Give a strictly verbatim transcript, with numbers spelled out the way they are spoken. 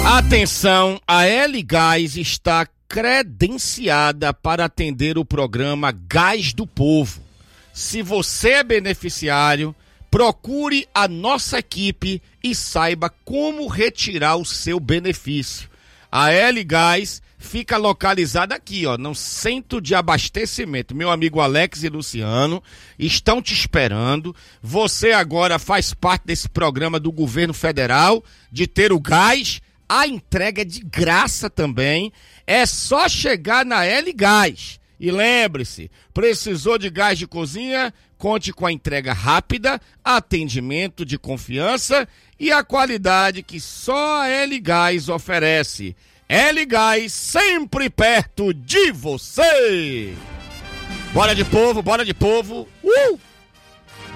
Atenção, a L Gás está credenciada para atender o programa Gás do Povo. Se você é beneficiário, procure a nossa equipe e saiba como retirar o seu benefício. A L Gás fica localizada aqui, ó, no centro de abastecimento. Meu amigo Alex e Luciano estão te esperando. Você agora faz parte desse programa do governo federal de ter o gás. A entrega é de graça também. É só chegar na L Gás. E lembre-se, precisou de gás de cozinha? Conte com a entrega rápida, atendimento de confiança e a qualidade que só a L Gás oferece. L Gás sempre perto de você. Bora de povo, bora de povo. Uh!